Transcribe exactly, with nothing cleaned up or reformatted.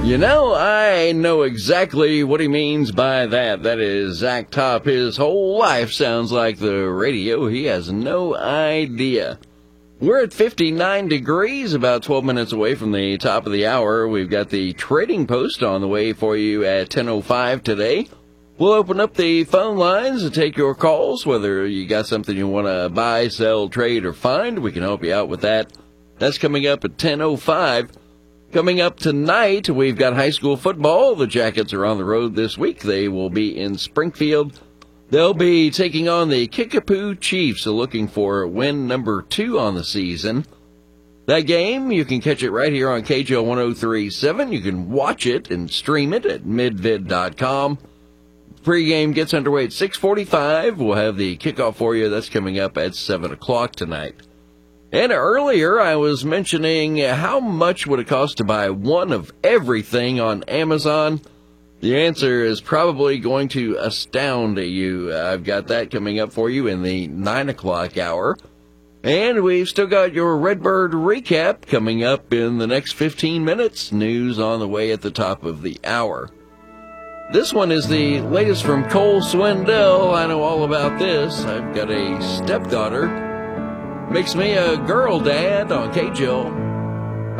You know, I know exactly what he means by that. That is Zach Top. His whole life sounds like the radio. He has no idea. We're at fifty-nine degrees, about twelve minutes away from the top of the hour. We've got the Trading Post on the way for you at ten oh five today. We'll open up the phone lines and take your calls, whether you got something you want to buy, sell, trade, or find. We can help you out with that. That's coming up at ten oh five. Coming up tonight, we've got high school football. The Jackets are on the road this week. They will be in Springfield. They'll be taking on the Kickapoo Chiefs, so looking for win number two on the season. That game, you can catch it right here on K J O one oh three point seven. You can watch it and stream it at midvid dot com. Pre-game gets underway at six forty-five. We'll have the kickoff for you. That's coming up at seven o'clock tonight. And earlier, I was mentioning how much would it cost to buy one of everything on Amazon. The answer is probably going to astound you. I've got that coming up for you in the nine o'clock hour. And we've still got your Redbird recap coming up in the next fifteen minutes. News on the way at the top of the hour. This one is the latest from Cole Swindell. I know all about this. I've got a stepdaughter. Makes me a girl dad on K J O.